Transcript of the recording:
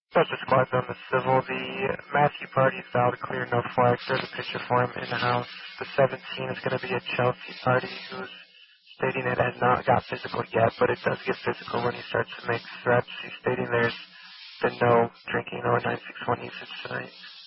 That's the squad's on the civil. The Matthew party's vowed to clear no flags. There's a picture for him in the house. The 17 is going to be a Chelsea party who's stating it has not got physical yet, but it does get physical when he starts to make threats. He's stating there's been no drinking or 96-1 usage tonight.